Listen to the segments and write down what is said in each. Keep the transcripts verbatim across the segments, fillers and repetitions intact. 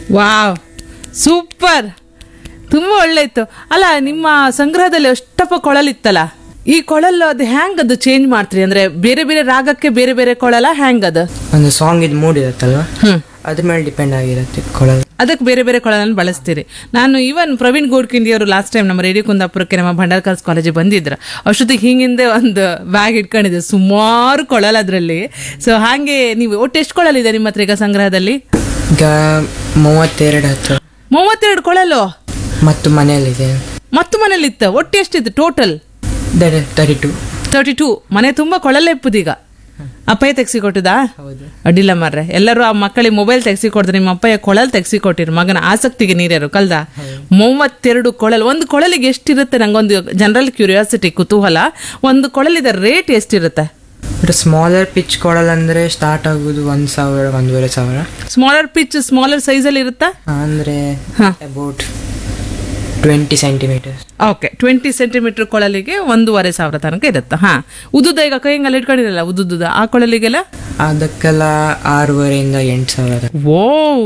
Wow, super, ತುಂಬ ಒಳ್ಳೆ ಇತ್ತು. ಅಲ್ಲ, ನಿಮ್ಮ ಸಂಗ್ರಹದಲ್ಲಿ ಅಷ್ಟಪ್ಪ ಕೊಳಲಿತ್ತಲ್ಲ, ಈ ಕೊಳಲು ಅದು ಹ್ಯಾಂಗ್ ಅದು ಚೇಂಜ್ ಮಾಡ್ತೀರಿ? ಅಂದ್ರೆ ಬೇರೆ ಬೇರೆ ರಾಗಕ್ಕೆ ಬೇರೆ ಬೇರೆ ಕೊಳಲ ಹ್ಯಾಂಗ್ ಅದು? ಒಂದು ಸಾಂಗ್ ಇದು ಮೂಡ್ ಇರುತ್ತಲ್ವಾ, ಹ್ಮ್, ಅದ್ರ ಮೇಲೆ ಡಿಪೆಂಡ್ ಆಗಿರುತ್ತೆ ಕೊಳಲು. ಅದಕ್ಕೆ ಬೇರೆ ಬೇರೆ ಕೊಳಲನ್ನು ಬಳಸ್ತೀರಿ. ನಾನು ಈವನ್ ಪ್ರವೀಣ್ ಗೋಡ್ಕಿಂಡಿ ಅವರು ಲಾಸ್ಟ್ ಟೈಮ್ ನಮ್ಮ ರೇಡಿಯೋ ಕುಂದಾಪುರಕ್ಕೆ ನಮ್ಮ ಭಂಡಾರ್ಕರ್ಸ್ ಕಾಲೇಜಿಗೆ ಬಂದಿದ್ರು. ಅಷ್ಟೊತ್ತಿಗೆ ಹಿಂಗಿಂದೆ ಒಂದು ಬ್ಯಾಗ್ ಇಟ್ಕೊಂಡಿದ್ದೆ, ಸುಮಾರು ಕೊಳಲ್ ಅದರಲ್ಲಿ. ಸೊ ಹಾಗೆ ನೀವು ಒಟ್ಟು ಎಷ್ಟು ಕೊಳಲಿದೆ ನಿಮ್ಮ ಹತ್ರ ಈಗ ಸಂಗ್ರಹದಲ್ಲಿ? ಈಗ ಮೂವತ್ತೆರಡು ಹತ್ತು. ಮೂವತ್ತೆರಡು ಕೊಳಲು ಮತ್ತು ಮನೆಯಲ್ಲಿದೆ. ಮತ್ತು ಮನೇಲಿತ್ತ ಒಟ್ಟು ಎಷ್ಟಿತ್ತು total? Thirty to. Thirty two. ಮನೆ ತುಂಬಾ ಕೊಳಲೇ ಇಪ್ಪದೀಗ. ಅಪ್ಪಯ್ಯ ತೆಗ್ಸಿ ಕೊಟ್ಟಿದಾ? ಹೌದು. ಅಡ್ಡಿಲ್ಲ ಮಾರ್ರೆ, ಎಲ್ಲರೂ ಆ ಮಕ್ಕಳಿಗೆ ಮೊಬೈಲ್ ತೆಗ್ಸಿ ಕೊಡ್ತಾರೆ, ನಿಮ್ಮ ಅಪ್ಪಯ್ಯ ಕೊಳಲ್ ತೆಗ್ಸಿ ಕೊಟ್ಟಿರು, ಮಗನ ಆಸಕ್ತಿಗೆ ನೀರ್ಯಾರು ಕಲ್ದ. ಮೂವತ್ತೆರಡು ಕೊಳಲ್. ಒಂದು ಕೊಳಲಿಗೆ ಎಷ್ಟಿರುತ್ತೆ? ನಂಗೊಂದು ಜನರಲ್ ಕ್ಯೂರಿಯಾಸಿಟಿ, ಕುತೂಹಲ. ಒಂದು ಕೊಳಲಿದ ರೇಟ್ ಎಷ್ಟಿರುತ್ತೆ? ಸ್ಮಾಲರ್ ಪಿಚ್ ಕೊಳಲ್ ಅಂದ್ರೆ ಸ್ಟಾರ್ಟ್ ಆಗುದು ಒಂದ್ ಸಾವಿರ ಒಂದೂವರೆ ಸಾವಿರ. ಸ್ಮಾಲರ್ ಪಿಚ್ ಸ್ಮಾಲರ್ ಸೈಜ್ ಅಲ್ಲಿ ಇರುತ್ತಾ? ಅಂದ್ರೆ ಹಾ. About twenty centimetre. Okay, twenty centimetre ಕೊಳಲಿಗೆ ಒಂದೂವರೆ ಸಾವಿರ ತನಕ ಇರುತ್ತೆ. ಹಾ, ಉದ್ದುದ ಈಗ ಕೈಯಂಗಲ್ಲಿ ಇಟ್ಕೊಂಡಿರಲ್ಲ ಉದ್ದುದ, ಆ ಕೊಳಲಿಗೆಲ್ಲ ಅದಕ್ಕೆಲ್ಲ ಆರೂವರೆಯಿಂದ ಎಂಟು ಸಾವಿರ. ಓ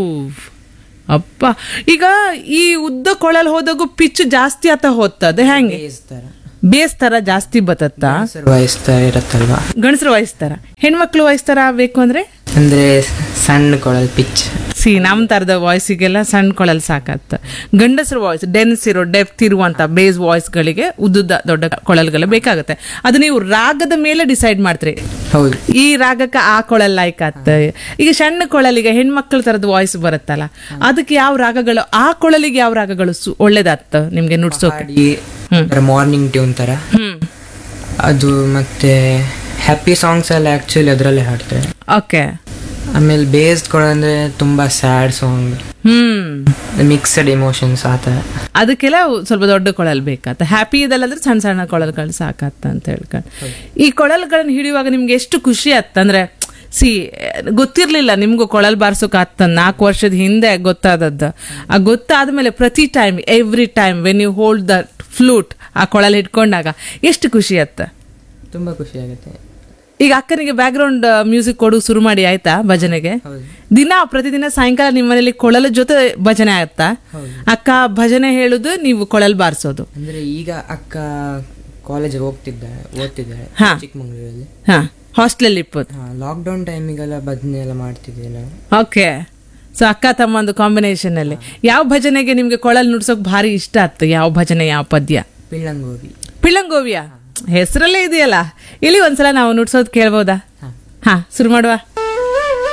ಅಪ್ಪ, ಈಗ ಈ ಉದ್ದ ಕೊಳಲ್ ಹೋದಾಗೂ ಪಿಚ್ ಜಾಸ್ತಿ ಆತ ಹೋಗ್ತದೆ, ಹೆಂಗೆ ಬೇಸ್ ತರ ಜಾಸ್ತಿ ಬತ್ತತ್ತ? ವಹಿಸ್ತಾ ಇರತ್ತಲ್ವಾ, ಗಂಡಸರು ವಹಿಸ್ತಾರ, ಹೆಣ್ಮಕ್ಳು ವಹಿಸ್ತಾರ ಬೇಕು ಅಂದ್ರೆ? ಅಂದ್ರೆ ಸಣ್ಣ ಕೊಳಲ್ ಪಿಚ್. ಸಿ ನಮ್ ತರದ ವಾಯ್ಸಿಗೆಲ್ಲ ಸಣ್ಣ ಕೊಳಲ್ ಸಾಕತ್ತ. ಗಂಡಸರು ವಾಯ್ಸ್ ಡೆನ್ಸ್ ಇರೋ ಡೆಪ್ತ್ ಇರುವಂತ ಬೇಸ್ ವಾಯ್ಸ್ ಗಳಿಗೆ ಉದ್ದುದ ದೊಡ್ಡ ಕೊಳಲ್ಗಳು ಬೇಕಾಗುತ್ತೆ. ಅದು ನೀವು ರಾಗದ ಮೇಲೆ ಡಿಸೈಡ್ ಮಾಡ್ತೀರಿ, ಹೌದು, ಈ ರಾಗಕ್ಕೆ ಆ ಕೊಳಲ್ ಲೈಕ್ ಆತ. ಈಗ ಸಣ್ಣ ಕೊಳಲಿಗೆ ಹೆಣ್ಮಕ್ಳ ತರದ ವಾಯ್ಸ್ ಬರುತ್ತಲ್ಲ, ಅದಕ್ಕೆ ಯಾವ ರಾಗಗಳು, ಆ ಕೊಳಲಿಗೆ ಯಾವ ರಾಗಗಳು ಒಳ್ಳೇದಾಗ್ತ ನಿಮ್ಗೆ ನುಡ್ಸೋಕೆ? ಮಾರ್ನಿಂಗ್ ಟ್ಯೂನ್ ತರ. ಹ್ಮ್, ಅದು ಮತ್ತೆ ಹ್ಯಾಪಿ ಸಾಂಗ್ಸ್ ಎಲ್ಲ ಆಕ್ಚುಲಿ ಅದರಲ್ಲೇ ಹಾಡ್ತಾರೆ. ಓಕೆ. ಆಮೇಲೆ ಬೇಸ್ಡ್ ಕೊಳ ಅಂದ್ರೆ ತುಂಬಾ ಸ್ಯಾಡ್ ಸಾಂಗ್, ಹ್ಮ್, ಮಿಕ್ಸ್ಡ್ ಎಮೋಷನ್ಸ್ ಆತ, ಅದಕ್ಕೆಲ್ಲ ಸ್ವಲ್ಪ ದೊಡ್ಡ ಕೊಳಲ್ ಬೇಕಾತ. ಹ್ಯಾಪಿ ಇದಲ್ಲಂದ್ರೆ ಸಣ್ಣ ಸಣ್ಣ ಕೊಳಲ್ಗಳು ಸಾಕತ್ತ ಅಂತ ಹೇಳ್ಕೊಂಡು. ಈ ಕೊಳಲ್ಗಳನ್ನ ಹಿಡಿಯುವಾಗ ನಿಮ್ಗೆ ಎಷ್ಟು ಖುಷಿ ಆತ್ತ ಅಂದ್ರೆ, ಸಿ ಗೊತ್ತಿರ್ಲಿಲ್ಲ ನಿಮ್ಗೂ ಕೊಳಲ್ ಬಾರ್ಸೋಕ್ ಆತ, ನಾಲ್ಕು ವರ್ಷದ ಹಿಂದೆ ಗೊತ್ತಾದದ್ದು. ಆ ಗೊತ್ತಾದ್ಮೇಲೆ ಪ್ರತಿ time every time when you hold the flute, ಆ ಕೊಳಲ್ ಹಿಡ್ಕೊಂಡಾಗ ಎಷ್ಟು ಖುಷಿ ಆತ್ತ? ತುಂಬಾ ಖುಷಿ ಆಗುತ್ತೆ. ಈಗ ಅಕ್ಕನಿಗೆ ಬ್ಯಾಕ್ ಗ್ರೌಂಡ್ ಮ್ಯೂಸಿಕ್ ಕೊಡು ಶುರು ಮಾಡಿ ಆಯ್ತಾ ಭಜನೆಗೆ? ದಿನ ಪ್ರತಿದಿನ ಸಾಯಂಕಾಲ ನಿಮ್ಮ ಮನೇಲಿ ಕೊಳಲ ಜೊತೆ ಭಜನೆ ಆಗುತ್ತಾ? ಅಕ್ಕ ಭಜನೆ ಹೇಳುದು, ನೀವು ಕೊಳಲ್ ಬಾರಿಸೋದು? ಅಂದ್ರೆ ಈಗ ಅಕ್ಕ ಕಾಲೇಜ್ ಹೋಗ್ತಿದ್ದಾರೆ, ಓದ್ತಿದ್ದಾರೆ ಚಿಕ್ಕಮಂಗ್ಳೂರಲ್ಲಿ. ಹಾ, ಹಾಸ್ಟೆಲ್ ಇಪ್ಪತ್ತು. ಲಾಕ್ ಡೌನ್ ಟೈಮಿಗೆಲ್ಲ ಭಜನೆ ಎಲ್ಲ ಮಾಡ್ತಿದ್ವಿ ನಾವು. ಓಕೆ. ಸೊ ಅಕ್ಕ ತಮ್ಮಂದು ಕಾಂಬಿನೇಷನ್ ಅಲ್ಲಿ ಯಾವ ಭಜನೆಗೆ ನಿಮ್ಗೆ ಕೊಳಲ್ ನುಡ್ಸೋಕ್ ಭಾರಿ ಇಷ್ಟ ಆಯ್ತು? ಯಾವ ಭಜನೆ, ಯಾವ ಪದ್ಯ? ಪಿಳ್ಳಂಗೋವಿ. ಪಿಳ್ಳಂಗೋವಿಯ ಹೆಸರಲ್ಲೇ ಇದೆಯಲ್ಲ, ಇಲ್ಲಿ ಒಂದ್ಸಲ ನಾವು ನುಡ್ಸೋದ್ ಕೇಳ್ಬೋದಾ? ಹಾ, ಶುರು ಮಾಡುವ.